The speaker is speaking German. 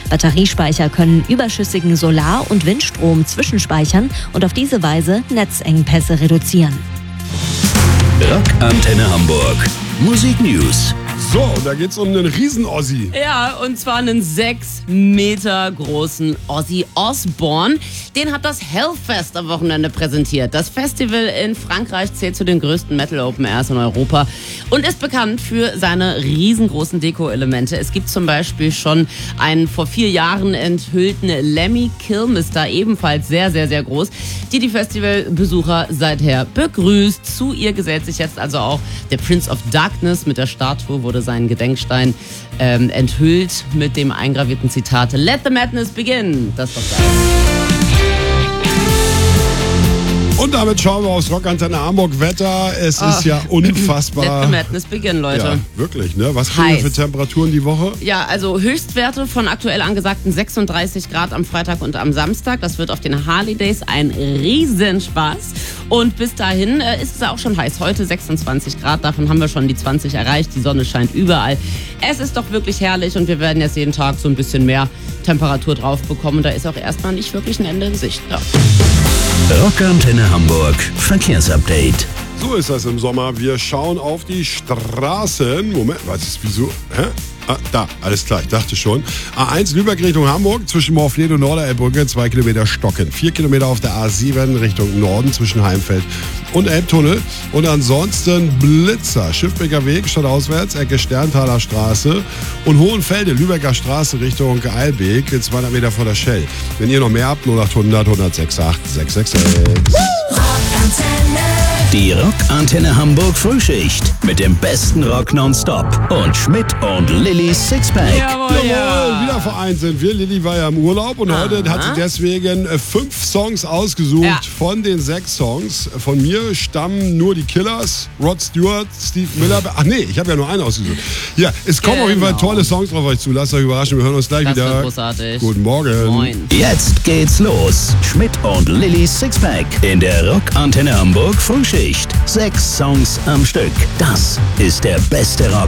Batteriespeicher können überschüssigen Solar- und Windstrom zwischenspeichern und auf diese Weise Netzengpässe reduzieren. Rockantenne Hamburg. Musik News. So, da geht's um einen Riesen-Ossi. Ja, und zwar einen 6 Meter großen Ozzy Osbourne. Den hat das Hellfest am Wochenende präsentiert. Das Festival in Frankreich zählt zu den größten Metal-Open-Airs in Europa und ist bekannt für seine riesengroßen Deko-Elemente. Es gibt zum Beispiel schon einen vor 4 Jahren enthüllten Lemmy Kilmister, ebenfalls sehr, sehr, sehr groß, die Festivalbesucher seither begrüßt. Zu ihr gesellt sich jetzt also auch der Prince of Darkness. Mit der Statue wurde sein Gedenkstein enthüllt mit dem eingravierten Zitat "Let the Madness begin". Das ist doch geil. Und damit schauen wir aufs Rockantenne Hamburg Wetter. Es ist ja unfassbar. Let the Madness begin, Leute. Ja, wirklich, ne? Was kriegen wir für Temperaturen die Woche? Ja, also Höchstwerte von aktuell angesagten 36 Grad am Freitag und am Samstag. Das wird auf den Harley Days ein Riesenspaß. Und bis dahin ist es auch schon heiß. Heute 26 Grad, davon haben wir schon die 20 erreicht. Die Sonne scheint überall. Es ist doch wirklich herrlich und wir werden jetzt jeden Tag so ein bisschen mehr Temperatur drauf bekommen. Da ist auch erstmal nicht wirklich ein Ende in Sicht. Ja. Rockantenne Hamburg. Verkehrsupdate. So ist das im Sommer. Wir schauen auf die Straßen. Moment, was ist, wieso? Hä? Ah, da, alles klar, ich dachte schon. A1 Lübeck Richtung Hamburg, zwischen Morfleet und Norderelbbrücke, 2 Kilometer stocken. 4 Kilometer auf der A7 Richtung Norden, zwischen Heimfeld und Elbtunnel. Und ansonsten Blitzer, Schiffbecker Weg, stadtauswärts, Ecke Sterntaler Straße und Hohenfelde, Lübecker Straße Richtung Eilbek, 200 Meter vor der Shell. Wenn ihr noch mehr habt, 0800 106 666. Die Rockantenne Hamburg Frühschicht mit dem besten Rock nonstop und Schmidt und Lillys Sixpack. Jawohl, ja. Wieder vereint sind wir. Lilly war ja im Urlaub und heute hat sie deswegen 5 Songs ausgesucht. Ja. Von den 6 Songs. Von mir stammen nur die Killers, Rod Stewart, Steve Miller. Ach nee, ich habe ja nur einen ausgesucht. Ja, es kommen auf jeden Fall tolle Songs drauf euch zu. Lasst euch überraschen, wir hören uns gleich Das wieder. wird großartig. Guten Morgen. Moin. Jetzt geht's los. Schmidt und Lillys Sixpack in der Rockantenne Hamburg Frühschicht. 6 Songs am Stück. Das ist der beste Rock